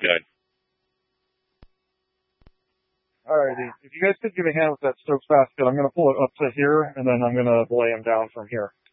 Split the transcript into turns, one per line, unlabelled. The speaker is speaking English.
good.
Alrighty. If you guys could give me a hand with that Stokes basket, I'm going to pull it up to here, and then I'm going to lay him down from here.